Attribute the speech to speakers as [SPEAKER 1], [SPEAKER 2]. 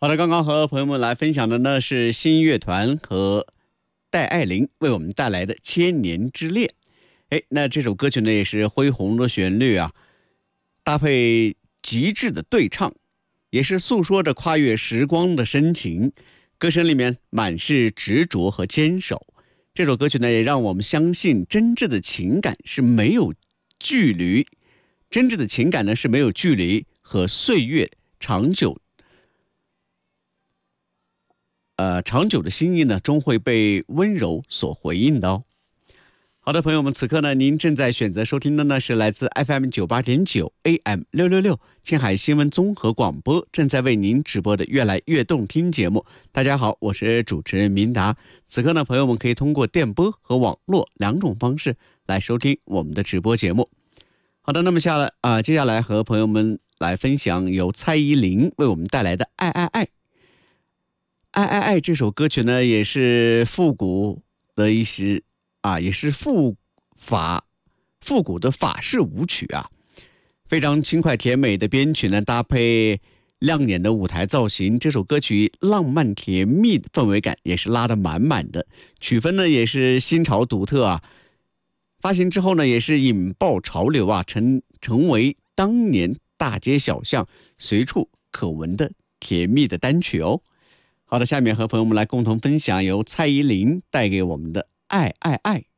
[SPEAKER 1] 好的，刚刚和朋友们来分享的呢是新乐团和戴爱玲为我们带来的《千年之恋》。那这首歌曲呢也是恢宏的旋律啊，搭配极致的对唱，也是诉说着跨越时光的深情。歌声里面满是执着和坚守。这首歌曲呢也让我们相信真挚的情感是没有距离，真挚的情感呢是没有距离和岁月长久。长久的心意呢，终会被温柔所回应的哦。好的，朋友们，此刻呢，您正在选择收听的呢是来自 FM 98.9 AM 666青海新闻综合广播正在为您直播的越来越动听节目。大家好，我是主持人明达。此刻呢，朋友们可以通过电波和网络两种方式来收听我们的直播节目。好的，那么接下来和朋友们来分享由蔡依林为我们带来的《爱爱爱》。爱爱爱这首歌曲呢，也是复古的也是复古的法式舞曲啊，非常轻快甜美的编曲呢，搭配亮眼的舞台造型，这首歌曲浪漫甜蜜的氛围感也是拉得满满的，曲风呢也是新潮独特啊，发行之后呢也是引爆潮流啊，成为当年大街小巷随处可闻的甜蜜的单曲哦。好的，下面和朋友们来共同分享由蔡依林带给我们的《爱爱爱》。